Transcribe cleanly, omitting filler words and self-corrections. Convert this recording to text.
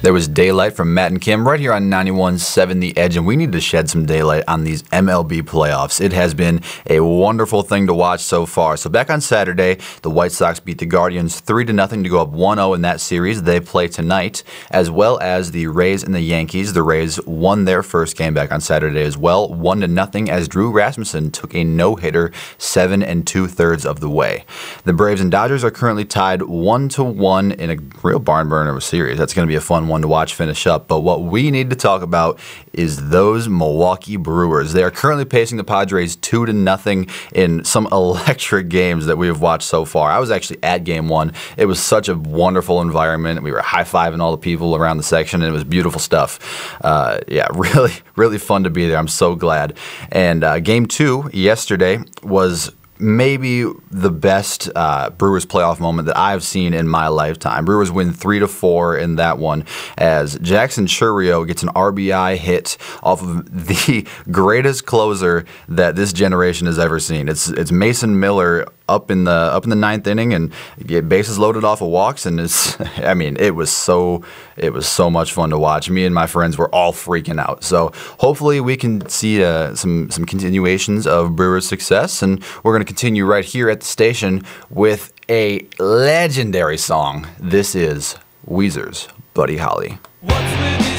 There was Daylight from Matt and Kim right here on 91.7 The Edge, and we need to shed some daylight on these MLB playoffs. It has been a wonderful thing to watch so far. So back on Saturday, the White Sox beat the Guardians 3-0 to go up 1-0 in that series. They play tonight, as well as the Rays and the Yankees. The Rays won their first game back on Saturday as well, 1-0, as Drew Rasmussen took a no-hitter 7 2/3 of the way. The Braves and Dodgers are currently tied 1-1 in a real barn burner of a series. That's going to be a fun one to watch finish up. But what we need to talk about is those Milwaukee Brewers. They are currently pacing the Padres 2-0 in some electric games that we have watched so far. I was actually at Game 1. It was such a wonderful environment. We were high-fiving all the people around the section, and it was beautiful stuff. Yeah, really, really fun to be there. I'm so glad. And Game 2 yesterday was maybe the best Brewers playoff moment that I've seen in my lifetime. Brewers win 3-4 in that one as Jackson Chourio gets an RBI hit off of the greatest closer that this generation has ever seen. It's Mason Miller up in the ninth inning and get bases loaded off of walks, and it was so much fun to watch. Me and my friends were all freaking out. So hopefully we can see some continuations of Brewers' success, and we're going to continue right here at the station with a legendary song. This is Weezer's Buddy Holly.